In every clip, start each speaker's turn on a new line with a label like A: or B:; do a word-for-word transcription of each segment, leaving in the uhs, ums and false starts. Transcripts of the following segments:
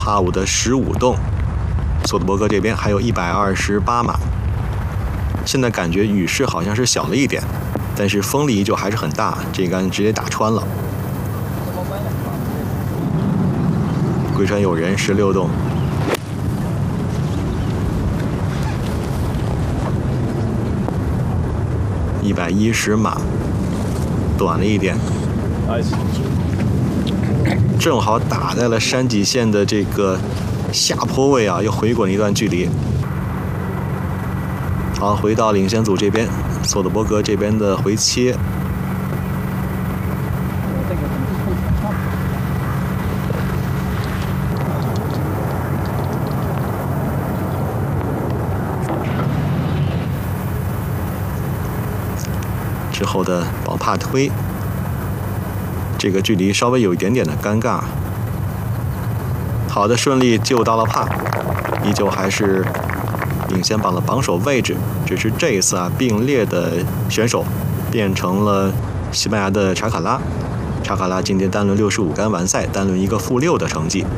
A: 帕五的十五洞，索德伯格这边还有一百二十八码。现在感觉雨势好像是小了一点，但是风力依旧还是很大，这杆直接打穿了。龟川有人十六洞，一百一十码，短了一点。正好打在了山脊线的这个下坡位啊，又回滚一段距离。好，回到领先组这边，索德伯格这边的回切。之后的保帕推。这个距离稍微有一点点的尴尬。好的，顺利救到了帕，依旧还是领先榜的榜首位置。只是这一次啊，并列的选手变成了西班牙的查卡拉。查卡拉今天单轮六十五杆完赛，单轮一个负六的成绩。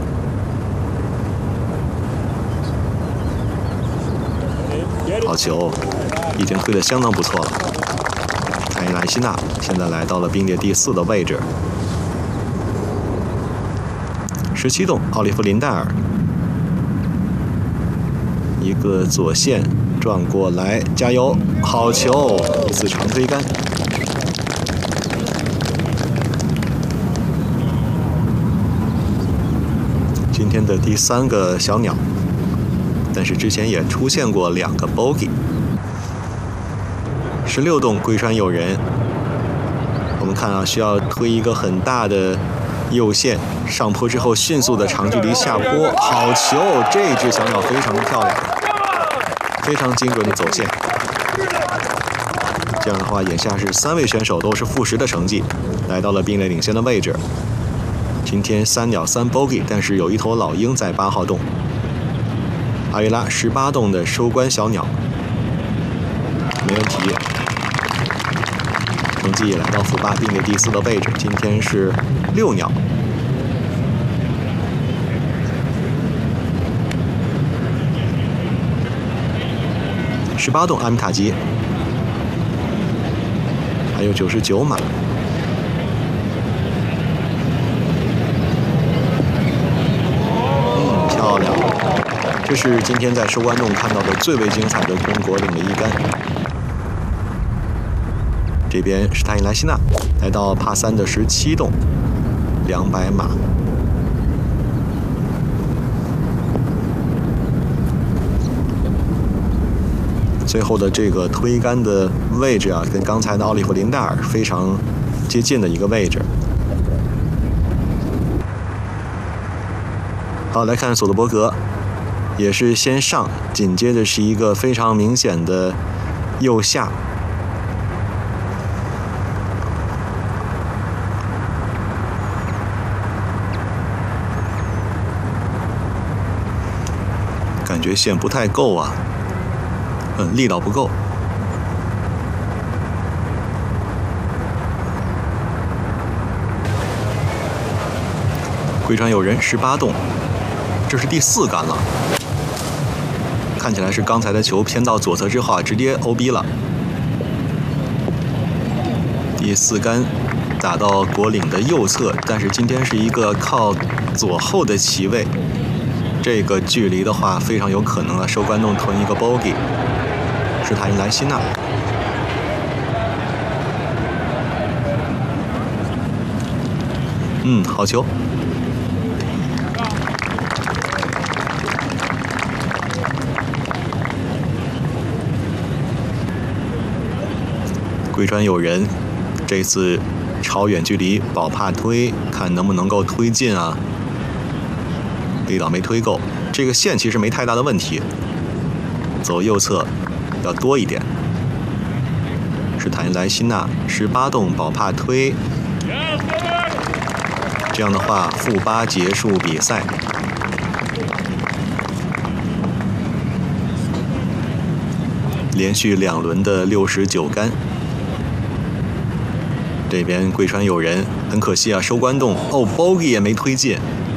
A: 好球，已经推得相当不错了。凯莱西纳现在来到了并列第四的位置。十七洞，奥利弗林戴尔，一个左线转过来，加油，好球，一次长推杆。今天的第三个小鸟，但是之前也出现过两个 bogey。十六洞，龟川有人，我们看啊，需要推一个很大的右线，上坡之后迅速的长距离下坡，好球！这只小鸟非常的漂亮，非常精准的走线。这样的话，眼下是三位选手都是负十的成绩，来到了并列领先的位置。今天三鸟三 bogey， 但是有一头老鹰在八号洞。阿维拉十八洞的收官小鸟，没问题。成绩也来到负八，并列第四的位置。今天是六鸟。十八洞阿米塔吉，还有九十九码。嗯，漂亮！这是今天在收官洞看到的最为精彩的中国领的一杆。这边是塔伊莱西纳，来到帕三的十七洞，两百码。最后的这个推杆的位置啊，跟刚才的奥利弗林戴尔非常接近的一个位置。好，来看索德伯格，也是先上，紧接着是一个非常明显的右下。感觉线不太够啊，嗯，力道不够。龟川有人十八洞，这是第四杆了，看起来是刚才的球偏到左侧之后啊，直接 O B 了。第四杆打到果岭的右侧，但是今天是一个靠左后的旗位。这个距离的话，非常有可能啊，收官洞吞一个 bogey， 是塔伊莱西纳。嗯，好球。龟川有人，这次超远距离保帕推，看能不能够推进啊。力道没推够，这个线其实没太大的问题，走右侧要多一点。是塔伊莱西纳十八洞保帕推，这样的话负八结束比赛。连续两轮的六十九杆。这边龟川有人，很可惜啊，收官洞哦 bogey 也没推进。